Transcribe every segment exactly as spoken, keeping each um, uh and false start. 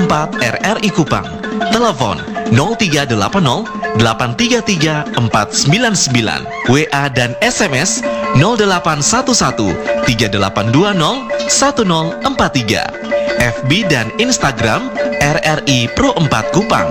empat R R I Kupang. Telepon nol tiga delapan nol delapan tiga tiga empat sembilan sembilan. W A dan S M S nol delapan satu satu tiga delapan dua nol satu nol empat tiga. F B dan Instagram R R I Pro empat Kupang.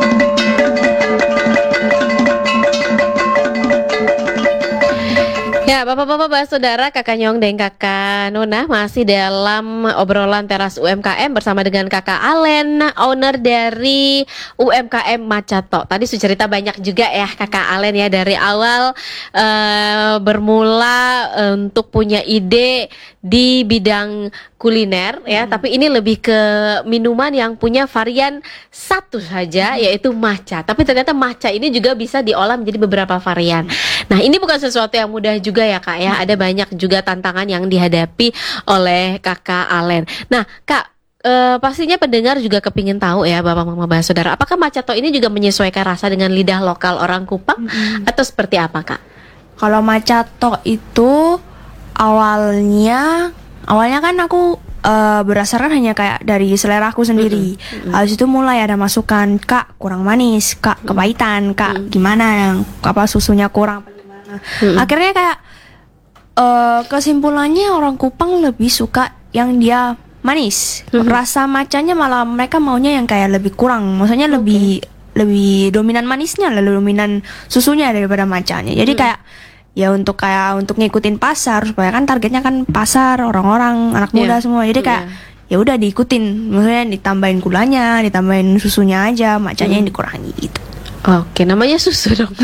Ya, Bapak-bapak, Bapak Saudara, Kakak Nyong dan Kakak Nona masih dalam obrolan teras U M K M bersama dengan Kakak Alen, owner dari U M K M Macato. Tadi sudah cerita banyak juga ya Kakak Alen ya, dari awal uh, bermula untuk punya ide di bidang kuliner ya, hmm. tapi ini lebih ke minuman yang punya varian satu saja, hmm. yaitu matcha. Tapi ternyata matcha ini juga bisa diolah menjadi beberapa varian. Nah, ini bukan sesuatu yang mudah juga ya Kak ya, ada banyak juga tantangan yang dihadapi oleh Kakak Alen. Nah Kak, Uh, pastinya pendengar juga kepingin tahu ya Bapak Mama Bapak Saudara, apakah Macato ini juga menyesuaikan rasa dengan lidah lokal orang Kupang mm-hmm. atau seperti apa Kak? Kalau Macato itu awalnya awalnya kan aku uh, berdasarkan hanya kayak dari selera aku sendiri. Mm-hmm. Habis itu mulai ada masukan, Kak kurang manis, Kak kepahitan, Kak mm-hmm. gimana yang apa susunya kurang apa gimana. Mm-hmm. Akhirnya kayak uh, kesimpulannya orang Kupang lebih suka yang dia manis. Mm-hmm. Rasa macanya malah mereka maunya yang kayak lebih kurang. Maksudnya okay. lebih lebih dominan manisnya, lebih dominan susunya daripada macanya. Jadi mm-hmm. kayak ya untuk kayak untuk ngikutin pasar, supaya kan targetnya kan pasar, orang-orang, anak muda yeah. semua. Jadi kayak yeah. ya udah diikutin. Maksudnya ditambahin gulanya, ditambahin susunya aja, macanya mm-hmm. yang dikurangi gitu. Oke, namanya susu dong.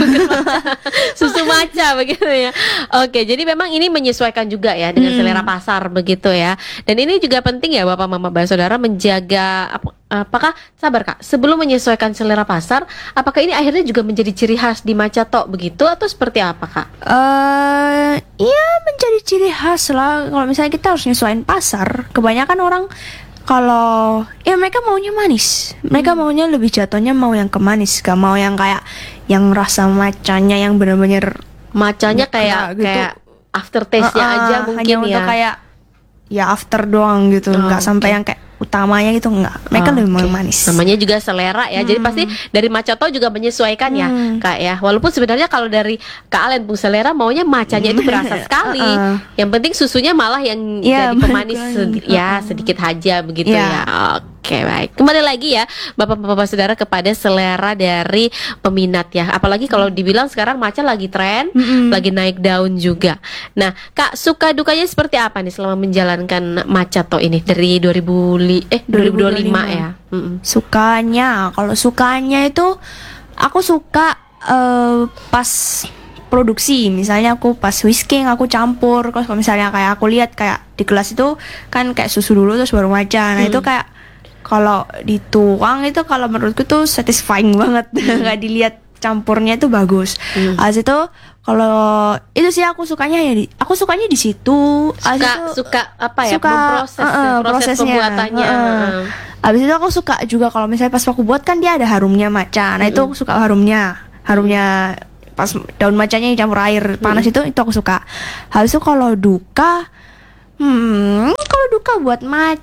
Susu matcha begitu ya. Oke, jadi memang ini menyesuaikan juga ya dengan hmm. selera pasar begitu ya. Dan ini juga penting ya Bapak Mama Bapak Saudara menjaga ap- apakah sabar Kak, sebelum menyesuaikan selera pasar, apakah ini akhirnya juga menjadi ciri khas di Macato begitu atau seperti apa Kak? Eh, uh, iya menjadi ciri khas lah. Kalau misalnya kita harus nyesuaiin pasar, kebanyakan orang kalau ya mereka maunya manis, mereka hmm. maunya lebih jatuhnya mau yang ke manis, gak mau yang kayak yang rasa macanya yang benar-benar macanya kayak gitu. Kayak aftertaste-nya uh, uh, aja mungkin hanya ya. Untuk kayak ya after doang gitu, oh, nggak okay. sampai yang kayak utamanya gitu, nggak. Mereka oh, lebih mau okay. manis. Namanya juga selera ya. Hmm. Jadi pasti dari Macato juga menyesuaikan hmm. ya Kak ya. Walaupun sebenarnya kalau dari Kak Alen pun selera maunya macanya itu berasa sekali. Uh-uh. Yang penting susunya malah yang yeah, jadi pemanis sedi- ya sedikit aja begitu yeah. ya. Oke, baik. Kembali lagi ya Bapak-bapak Saudara kepada selera dari peminat ya. Apalagi kalau dibilang sekarang matcha lagi tren, mm-hmm. lagi naik daun juga. Nah, Kak, suka dukanya seperti apa nih selama menjalankan Macato ini dari dua ribu eh dua ribu dua puluh lima ya? Mm-hmm. Sukanya, kalau sukanya itu aku suka uh, pas produksi, misalnya aku pas whisking aku campur, kalau misalnya kayak aku lihat kayak di kelas itu kan kayak susu dulu terus baru matcha. Nah, hmm. itu kayak kalau dituang itu kalau menurutku tuh satisfying banget. Hmm. Kayak dilihat campurnya itu bagus. Hmm. Habis itu kalau itu sih aku sukanya ya di, aku sukanya di situ. Suka itu, suka apa ya? Suka memproses uh, uh, proses prosesnya. Pembuatannya. Uh, uh. Habis itu aku suka juga kalau misalnya pas aku buat kan dia ada harumnya matcha. Nah, hmm. itu aku suka harumnya. Harumnya pas daun matchanya dicampur air panas hmm. itu itu aku suka. Habis itu kalau duka hmm kalau duka buat matcha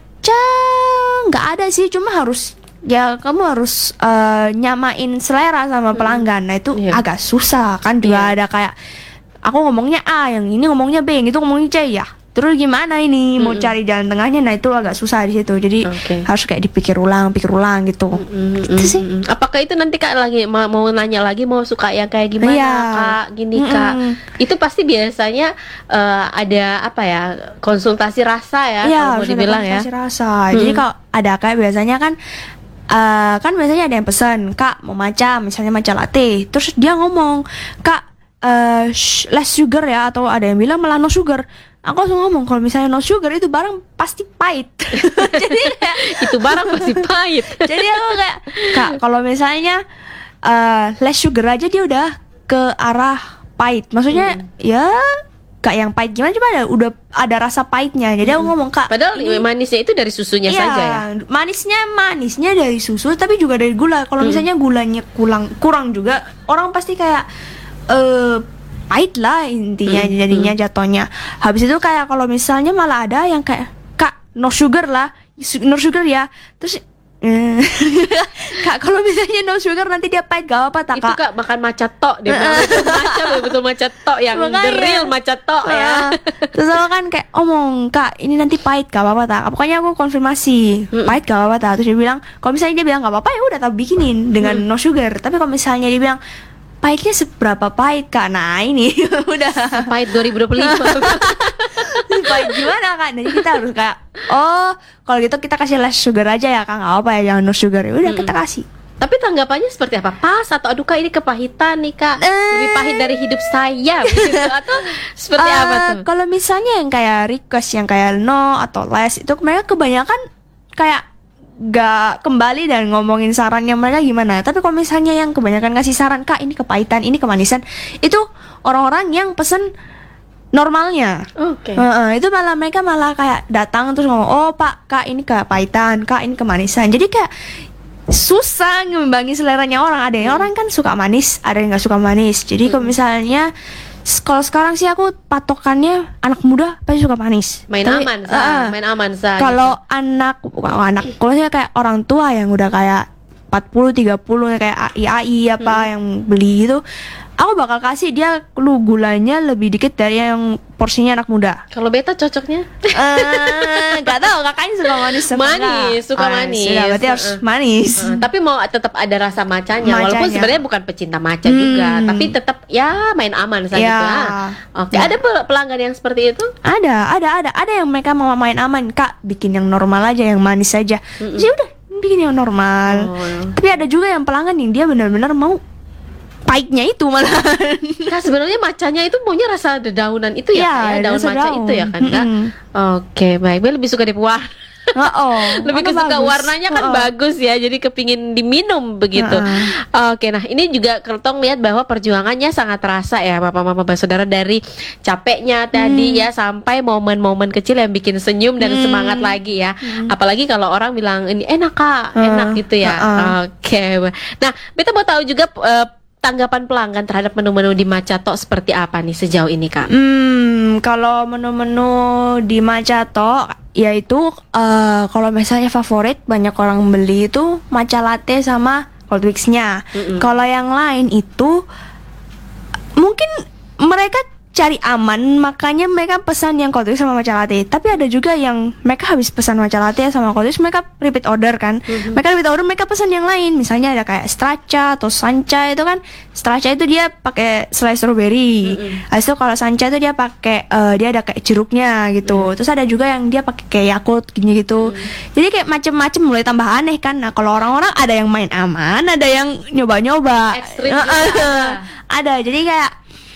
nggak ada sih, cuma harus ya kamu harus uh, nyamain selera sama pelanggan. Nah itu yeah. agak susah kan, juga yeah. ada kayak aku ngomongnya A, yang ini ngomongnya B, yang itu ngomongnya C ya. Terus gimana ini mau mm-hmm. cari jalan tengahnya? Nah itu agak susah di situ. Jadi okay. harus kayak dipikir ulang, pikir ulang gitu. Mm-hmm. Itu sih. Apakah itu nanti Kak lagi mau, mau nanya lagi mau suka yang kayak gimana yeah. Kak? Gini mm-hmm. Kak. Itu pasti biasanya uh, ada apa ya? Konsultasi rasa ya yeah, kalau mau dibilang ya. Konsultasi rasa. Mm-hmm. Jadi kalau ada kayak biasanya kan uh, kan biasanya ada yang pesan, Kak mau matcha, misalnya matcha latte. Terus dia ngomong, Kak uh, sh- less sugar ya, atau ada yang bilang malah no sugar. Aku langsung ngomong kalau misalnya no sugar itu barang pasti pahit. Jadi kayak itu barang pasti pahit. Jadi aku kayak Kak kalau misalnya uh, less sugar aja dia udah ke arah pahit. Maksudnya hmm. ya gak yang pahit gimana, cuma ada udah ada rasa pahitnya. Jadi aku ngomong Kak, padahal ini, manisnya itu dari susunya iya, saja ya. Manisnya manisnya dari susu tapi juga dari gula. Kalau hmm. misalnya gulanya kurang kurang juga, orang pasti kayak eh uh, pahit lah intinya hmm, jadinya hmm. jatuhnya. Habis itu kayak kalau misalnya malah ada yang kayak Kak no sugar lah, no sugar ya. Terus Eh, Kak, kalau misalnya no sugar nanti dia pahit gak apa-apa tak Itu Kak? Kak makan matcha tok dia bilang itu matcha betul matcha tok yang Makanya. the real matcha tok ya. Ah, Terus aku kan kayak omong, Kak ini nanti pahit gak apa-apa tak? Pokoknya aku konfirmasi pahit gak apa-apa tak? Terus dia bilang, kalau misalnya dia bilang gak apa-apa ya udah tak bikinin dengan no sugar. Tapi kalau misalnya dia bilang pahitnya seberapa pahit Kak? Nah ini udah Pahit dua ribu dua puluh lima. pahit gimana Kak? Jadi kita harus kayak oh kalau gitu kita kasih less sugar aja ya Kak, gak apa ya jangan no sugar. Ya udah kita kasih. Tapi tanggapannya seperti apa? Pas atau aduh Kak ini kepahitan nih Kak, lebih pahit dari hidup saya gitu. Atau seperti Eh, apa tuh? Kalau misalnya yang kayak request yang kayak no atau less itu mereka kebanyakan kayak gak kembali dan ngomongin sarannya mereka gimana. Tapi kalau misalnya yang kebanyakan ngasih saran, Kak ini kepahitan, ini kemanisan, itu orang-orang yang pesen normalnya. Oke. Heeh, itu malah mereka malah kayak datang terus ngomong, oh Pak, Kak ini kepahitan, Kak ini kemanisan. Jadi kayak susah ngimbangi seleranya orang. Ada yang orang kan suka manis, ada yang nggak suka manis. Jadi kalau misalnya s- kalau sekarang sih aku patokannya anak muda pasti suka manis. Main Tapi, aman, Sa. eh, main aman, Sa. Kalau anak bukan anak, kalau saya kayak orang tua yang udah kayak empat puluh tiga puluh kayak A I A I apa yang beli itu, aku bakal kasih dia lu gulanya lebih dikit dari yang porsinya anak muda. Kalau beta cocoknya Eh, nggak tahu kakaknya suka manis apa Manis, enggak? suka Ah, manis. sudah, berarti harus Uh-uh. manis. Eh, tapi mau tetap ada rasa macanya, walaupun Macanya. sebenarnya bukan pecinta maca Hmm. juga, tapi tetap ya main aman saja. Ya. gitu. Ah, Oke, Ya. ada pel- pelanggan yang seperti itu? Ada, ada, ada, ada yang mereka mau main aman, Kak, bikin yang normal aja, yang manis aja. Mm-mm. Ya udah, bikin yang normal. Oh. Tapi ada juga yang pelanggan yang dia benar-benar mau pahitnya itu malah. Kak sebenarnya macanya itu maunya rasa dedaunan itu ya, Iya, Kak, ya? Daun rasa maca daun. itu ya kan Kak? Mm-mm. Oke, baik. Bel lebih suka dipuah. Oh, Lebih mana kesuka bagus. warnanya kan Oh. bagus ya, jadi kepingin diminum begitu. Heeh. Oke, nah ini juga Kertong lihat bahwa perjuangannya sangat terasa ya, Bapak Mama Saudara, dari capeknya tadi Hmm. ya sampai momen-momen kecil yang bikin senyum dan Hmm. semangat lagi ya. Apalagi kalau orang bilang ini enak Kak, Heeh. enak gitu ya. Heeh. Oke. Nah, beta mau tahu juga eh, tanggapan pelanggan terhadap menu-menu di Macato seperti apa nih sejauh ini Kak? Hmm, kalau menu-menu di Macato yaitu eh, kalau misalnya favorit banyak orang beli itu matcha latte sama cold mix-nya. Mm-mm. Kalau yang lain itu mungkin mereka cari aman makanya mereka pesan yang cold mix sama matcha latte. Tapi ada juga yang mereka habis pesan matcha latte sama cold mix mereka repeat order kan. Mereka repeat order mereka pesan yang lain. Misalnya ada kayak straccia atau sancha itu kan. Straccia itu dia pakai selai strawberry. Habis itu kalau sancha itu dia pakai eh, dia ada kayak jeruknya gitu. Terus ada juga yang dia pakai kayak Yakult gini gitu. Jadi kayak macem-macem mulai tambah aneh kan. Nah, kalau orang-orang ada yang main aman, ada yang nyoba-nyoba. Ekstrim juga ada. Ada. Jadi kayak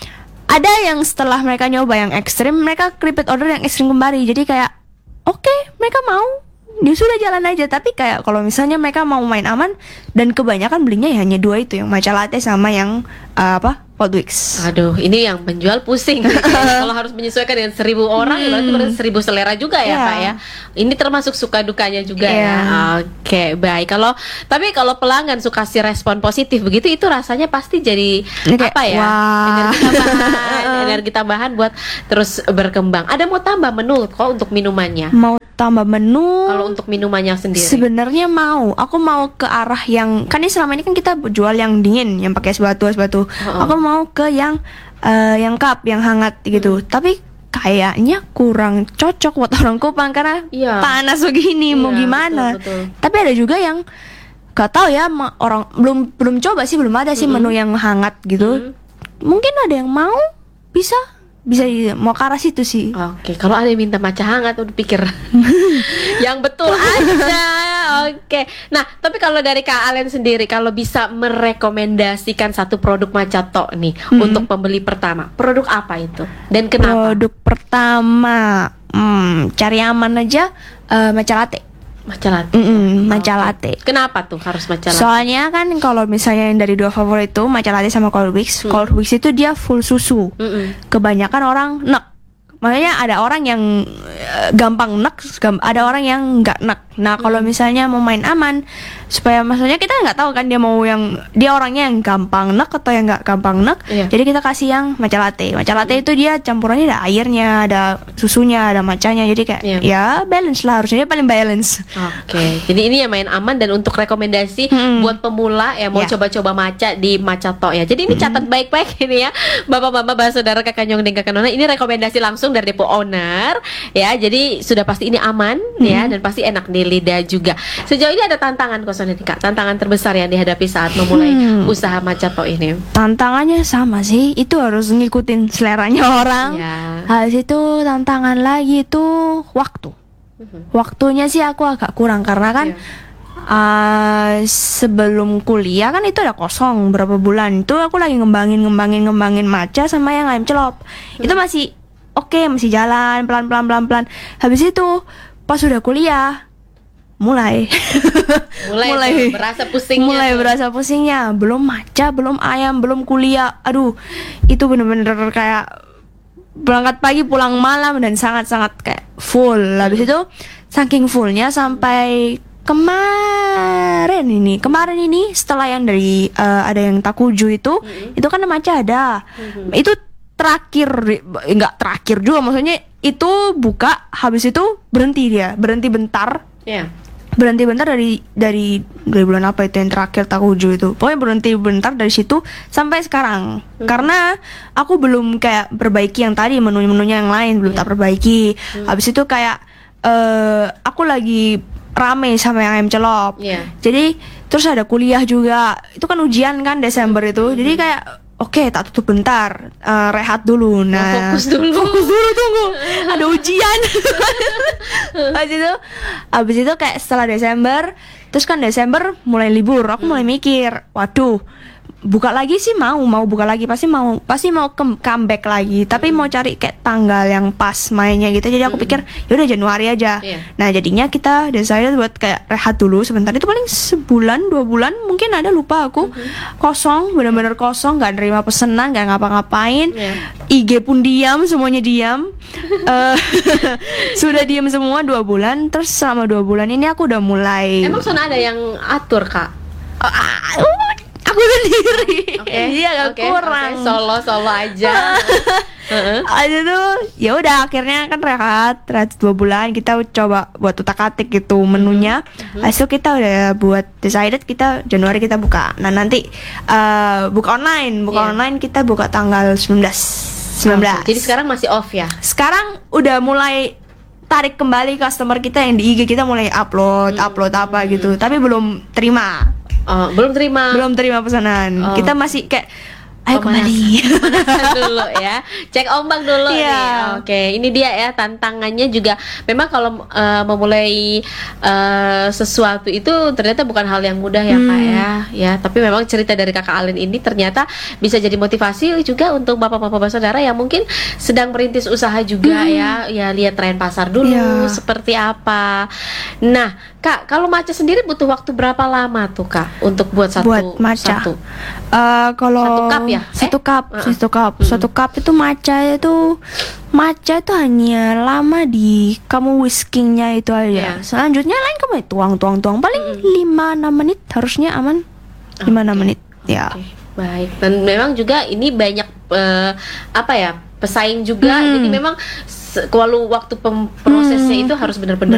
ada yang setelah mereka nyoba yang ekstrim, mereka repeat order yang ekstrim kembali. Jadi kayak oke, mereka mau, dia sudah jalan aja. Tapi kayak kalau misalnya mereka mau main aman dan kebanyakan belinya ya hanya dua itu, yang matcha latte sama yang uh, apa cold mix. Aduh, ini yang penjual pusing. Kalau harus menyesuaikan dengan seribu orang, ya berarti berarti seribu selera juga ya, Iya. Kak ya. Ini termasuk suka dukanya juga Iya. ya. Oke, baik. Kalau tapi kalau pelanggan suka kasih respon positif begitu, itu rasanya pasti jadi Ini kayak, apa ya? wah. Energi tambahan, energi tambahan buat terus berkembang. Ada mau tambah menu kok untuk minumannya? Mau tambah menu? Kalau untuk minumannya sendiri. Sebenarnya mau, aku mau ke arah yang kan ini selama ini kan kita jual yang dingin, yang pakai es batu es batu. Oh. Aku mau ke yang eh, yang cup, yang hangat gitu. Tapi kayaknya kurang cocok buat orang Kupang karena Iya. panas begini. Mau Iya, gimana? betul, betul. Tapi ada juga yang gak tahu ya, ma- orang belum belum coba sih, belum ada sih menu yang hangat gitu. Mungkin ada yang mau, bisa bisa di- mau ke arah situ sih. Oke, kalau ada yang minta matcha hangat udah pikir yang betul aja. Oke. Nah, tapi kalau dari Kak Alen sendiri, kalau bisa merekomendasikan satu produk Macato nih untuk pembeli pertama, produk apa itu dan kenapa? Produk pertama, hmm, cari aman aja, eh, matcha latte. Matcha latte. Mm-mm, matcha latte. Kenapa tuh harus matcha latte? Soalnya kan kalau misalnya yang dari dua favorit itu matcha latte sama cold mix, cold mix itu dia full susu. Mm-mm. Kebanyakan orang nek. Makanya ada orang yang eh, gampang nek, gam- ada orang yang nggak nek. Nah kalau misalnya mau main aman, supaya maksudnya kita nggak tahu kan dia mau yang dia orangnya yang gampang nek atau yang nggak gampang nek. Iya. Jadi kita kasih yang matcha latte. Matcha latte itu dia campurannya ada airnya, ada susunya, ada matchanya. Jadi kayak Iya. ya balance lah, harusnya dia paling balance. Oke, jadi ini yang main aman. Dan untuk rekomendasi Mm-mm. buat pemula yang mau Ya. coba-coba matcha di Macato ya. Jadi ini catat baik-baik ini ya, bapak-bapak, bapak saudara, kakak nyong dan kakak nona. Ini rekomendasi langsung dari depo owner ya. Jadi sudah pasti ini aman ya, dan pasti enak di lidah juga. Sejauh ini ada tantangan kosong ini kak, tantangan terbesar yang dihadapi saat memulai Hmm. usaha Macato ini. Tantangannya sama sih, itu harus ngikutin seleranya orang. Ya. Habis itu tantangan lagi itu waktu. Mhm. Waktunya sih aku agak kurang karena kan Iya. uh, sebelum kuliah kan itu ada kosong berapa bulan. Itu aku lagi ngembangin ngembangin ngembangin matcha sama yang ayam celop. Itu masih oke, masih jalan pelan-pelan pelan-pelan. Habis itu pas sudah kuliah mulai Mulai, tuh berasa pusingnya mulai tuh. berasa pusingnya, belum matcha, belum ayam, belum kuliah. Aduh, itu bener-bener kayak berangkat pagi pulang malam dan sangat-sangat kayak full. Habis itu saking fullnya sampai kemarin ini kemarin ini setelah yang dari eh, ada yang takuju itu itu kan matcha ada. Itu terakhir, enggak terakhir juga, maksudnya itu buka, habis itu berhenti, dia berhenti bentar. Ya. Berhenti bentar dari dari dari bulan apa itu yang terakhir takuju itu, pokoknya berhenti bentar dari situ sampai sekarang. Karena aku belum kayak perbaiki yang tadi, menu-menunya yang lain belum tak perbaiki. Habis itu kayak eh aku lagi rame sama yang ayam celop. Iya. Jadi terus ada kuliah juga, itu kan ujian kan Desember itu. Jadi kayak oke, tak tutup bentar, eh, rehat dulu. Nah, fokus dulu. fokus dulu, tunggu, ada ujian. Habis itu, habis itu kayak setelah Desember, terus kan Desember mulai libur, aku mulai mikir, waduh, buka lagi sih mau, mau buka lagi pasti mau, pasti mau ke- comeback lagi. Tapi mau cari kayak tanggal yang pas mainnya gitu. Jadi aku pikir, yaudah Januari aja. Iya. Nah jadinya kita decided buat kayak rehat dulu sebentar. Itu paling sebulan, dua bulan mungkin ada, lupa aku. Kosong, benar-benar kosong, nggak nerima pesanan, nggak ngapa-ngapain. Iya. I G pun diam, semuanya diam. Eh, sudah diam semua dua bulan. Terus selama dua bulan ini aku udah mulai. Emang sana ada yang atur kak? Ah, uh, aku sendiri. Iya, agak oke, kurang. oke. Solo solo aja. Heeh. Aja tuh, ya udah akhirnya kan rehat, rehat dua bulan, kita coba buat utak-atik gitu menunya. Habis itu kita udah buat decided kita Januari kita buka. Nah nanti eh, buka online, buka Iya. online kita buka tanggal sembilan belas. sembilan belas. Jadi sekarang masih off ya? Sekarang udah mulai tarik kembali customer kita yang di I G kita, mulai upload, upload apa gitu. Tapi belum terima, Oh, belum terima. belum terima pesanan. Oh. Kita masih kayak ayo Pemanas- kembali. pemanasan dulu ya, cek ombak dulu Iya. nih. Oke, ini dia ya tantangannya juga. Memang kalau eh, memulai eh, sesuatu itu ternyata bukan hal yang mudah ya kak ya. Ya, tapi memang cerita dari kakak Alen ini ternyata bisa jadi motivasi juga untuk bapak-bapak saudara yang mungkin sedang merintis usaha juga ya. Ya lihat tren pasar dulu Iya. seperti apa. Nah, kak, kalau matcha sendiri butuh waktu berapa lama tuh kak untuk buat satu Buat matcha. satu? Eh, kalau Satu cup ya? Satu Eh? cup, Uh-uh. satu cup, satu cup itu matcha itu matcha itu hanya lama di kamu whiskingnya itu aja. Iya. Selanjutnya lain kamu tuang tuang tuang paling lima enam menit harusnya aman. lima enam Oke. menit. Ya. Oke, baik. Dan memang juga ini banyak eh, apa ya, pesaing juga. Hmm. Jadi memang se- kalau waktu pem- prosesnya itu harus benar-benar